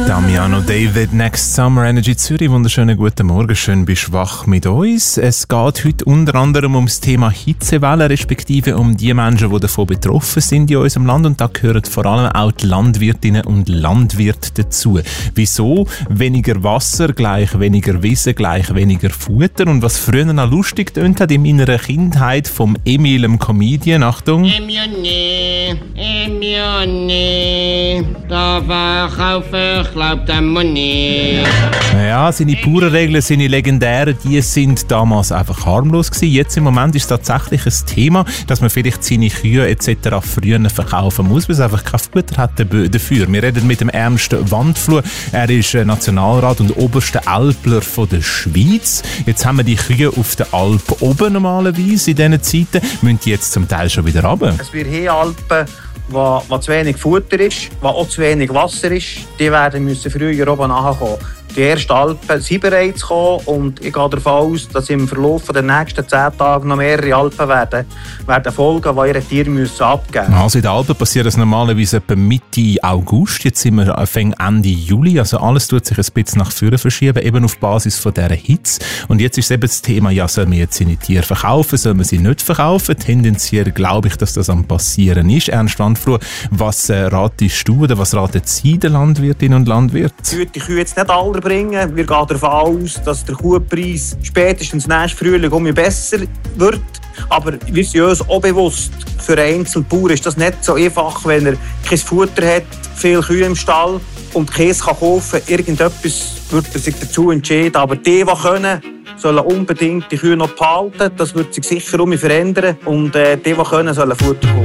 Damiano David, Next Summer, Energy Zürich. Wunderschönen guten Morgen, schön bist du wach mit uns. Es geht heute unter anderem um das Thema Hitzewelle, respektive um die Menschen, die davon betroffen sind in unserem Land. Und da gehören vor allem auch die Landwirtinnen und Landwirte dazu. Wieso? Weniger Wasser gleich weniger Wissen gleich weniger Futter. Und was früher noch lustig tönt hat in meiner Kindheit vom Emil, dem Comedian, Achtung. Emione, da verkaufe ich glaub den Money. Ja, seine Bauernregeln, seine legendären, die sind damals einfach harmlos gewesen. Jetzt im Moment ist es tatsächlich ein Thema, dass man vielleicht seine Kühe etc. früher verkaufen muss, weil es einfach kein Futter hat dafür. Wir reden mit dem Ernst Wandfluh. Er ist Nationalrat und oberster Alpler von der Schweiz. Jetzt haben wir die Kühe auf der Alp oben normalerweise in diesen Zeiten. Müssen die jetzt zum Teil schon wieder runter? Es wird hier Alpen, wo zu wenig Futter ist, wo auch zu wenig Wasser ist, die werden müssen früher oben nachkommen. Die ersten Alpen sind bereits gekommen und ich gehe davon aus, dass im Verlauf der nächsten 10 Tage noch mehrere Alpen werden folgen, die ihre Tiere müssen abgeben müssen. Also in den Alpen passiert das normalerweise etwa Mitte August. Jetzt sind wir Ende Juli. Also alles tut sich ein bisschen nach vorne verschieben, eben auf Basis von dieser Hitze. Und jetzt ist es eben das Thema, ja, soll man jetzt seine Tiere verkaufen, soll man sie nicht verkaufen? Tendenziell glaube ich, dass das am Passieren ist. Ernst Wandfluh, was ratest du oder was raten Sie den Landwirtinnen und Landwirten? Ich würde die Kühe jetzt nicht alle bringen. Wir gehen davon aus, dass der Kuhpreis spätestens nächsten Frühling besser wird. Aber wir sind uns auch bewusst, für einen Einzelbauer ist das nicht so einfach, wenn er kein Futter hat, viele Kühe im Stall und Käse kaufen kann. Irgendetwas wird er sich dazu entscheiden. Aber die können, sollen unbedingt die Kühe noch behalten. Das wird sich sicher verändern. Und die können, sollen Futter kaufen.